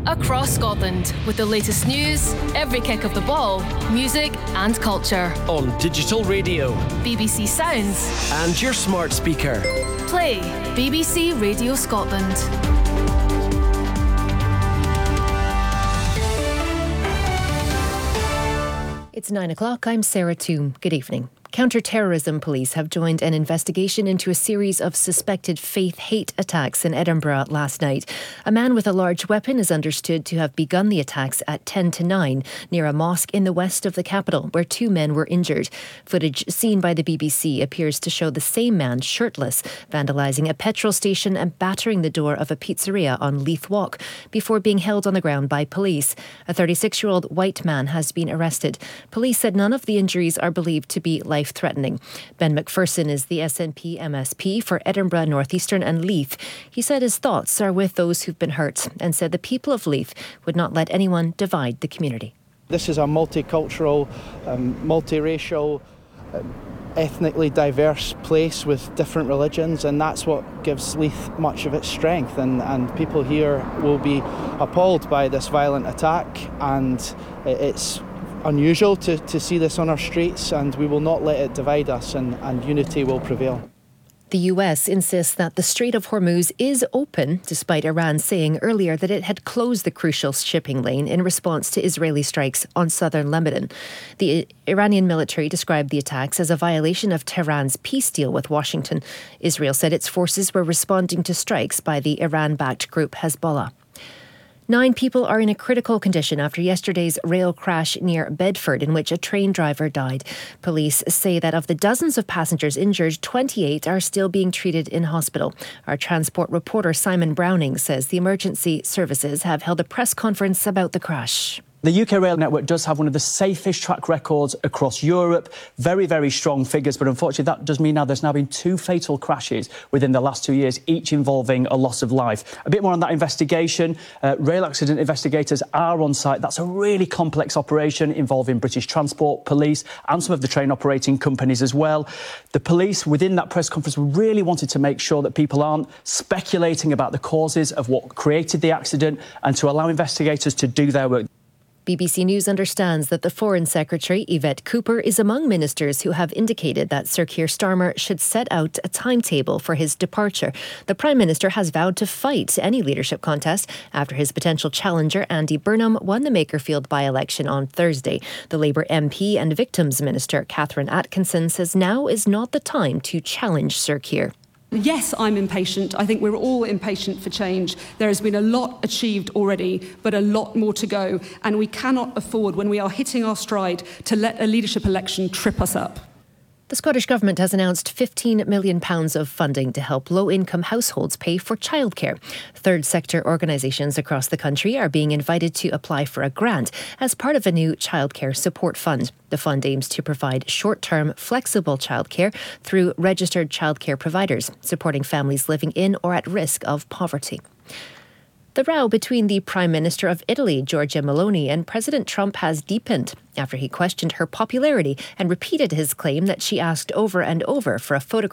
across Scotland with the latest news, every kick of the ball, music and culture. On digital radio, BBC Sounds and your smart speaker. Play BBC Radio Scotland. It's 9 o'clock. I'm Sarah Toom. Good evening. Counter-terrorism police have joined an investigation into a series of suspected faith-hate attacks in Edinburgh last night. A man with a large weapon is understood to have begun the attacks at 10 to 9 near a mosque in the west of the capital, where 2 men were injured. Footage seen by the BBC appears to show the same man shirtless, vandalising a petrol station and battering the door of a pizzeria on Leith Walk before being held on the ground by police. A 36-year-old white man has been arrested. Police said none of the injuries are believed to be life-threatening. Ben McPherson is the SNP MSP for Edinburgh, North Eastern and Leith. He said his thoughts are with those who've been hurt and said the people of Leith would not let anyone divide the community. This is a multicultural, multiracial, ethnically diverse place with different religions, and that's what gives Leith much of its strength, and people here will be appalled by this violent attack, and it's unusual to see this on our streets, and we will not let it divide us, and unity will prevail. The US insists that the Strait of Hormuz is open, despite Iran saying earlier that it had closed the crucial shipping lane in response to Israeli strikes on southern Lebanon. The Iranian military described the attacks as a violation of Tehran's peace deal with Washington. Israel said its forces were responding to strikes by the Iran-backed group Hezbollah. 9 people are in a critical condition after yesterday's rail crash near Bedford, in which a train driver died. Police say that of the dozens of passengers injured, 28 are still being treated in hospital. Our transport reporter Simon Browning says the emergency services have held a press conference about the crash. The UK rail network does have one of the safest track records across Europe. Very, very strong figures, but unfortunately that does mean now there's now been 2 fatal crashes within the last 2 years, each involving a loss of life. A bit more on that investigation. Rail accident investigators are on site. That's a really complex operation involving British Transport, police and some of the train operating companies as well. The police within that press conference really wanted to make sure that people aren't speculating about the causes of what created the accident and to allow investigators to do their work. BBC News understands that the Foreign Secretary, Yvette Cooper, is among ministers who have indicated that Sir Keir Starmer should set out a timetable for his departure. The Prime Minister has vowed to fight any leadership contest after his potential challenger, Andy Burnham, won the Makerfield by-election on Thursday. The Labour MP and Victims Minister, Catherine Atkinson, says now is not the time to challenge Sir Keir. Yes, I'm impatient. I think we're all impatient for change. There has been a lot achieved already, but a lot more to go. And we cannot afford, when we are hitting our stride, to let a leadership election trip us up. The Scottish Government has announced £15 million of funding to help low-income households pay for childcare. Third sector organisations across the country are being invited to apply for a grant as part of a new childcare support fund. The fund aims to provide short-term, flexible childcare through registered childcare providers, supporting families living in or at risk of poverty. The row between the Prime Minister of Italy, Giorgia Meloni, and President Trump has deepened after he questioned her popularity and repeated his claim that she asked over and over for a photograph